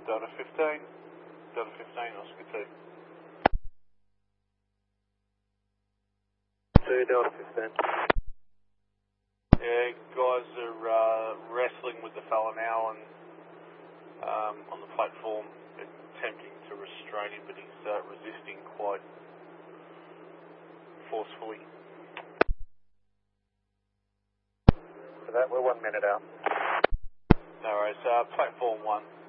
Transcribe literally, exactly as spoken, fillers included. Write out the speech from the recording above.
Delta fifteen, Delta fifteen, Oscar two. two, Delta fifteen. Yeah, guys are uh, wrestling with the fella now and um, on the platform, attempting to restrain him, but he's uh, resisting quite forcefully. For that, we're one minute out. No worries, uh, platform one.